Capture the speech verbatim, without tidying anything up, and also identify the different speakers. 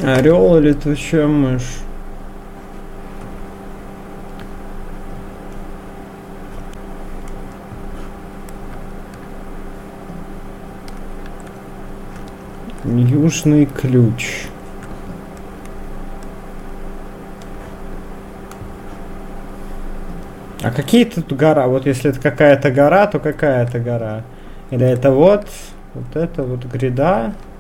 Speaker 1: Орел или летучая мышь? Южный ключ. А какие тут гора? Вот если это какая-то гора, то какая это гора? Или это вот, вот это вот гряда?